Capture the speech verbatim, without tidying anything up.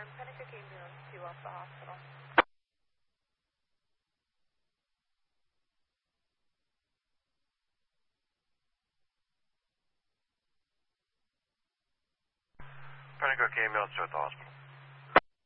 alarm. Pennacook ambulance two off the hospital. Pennacook ambulance two at the hospital.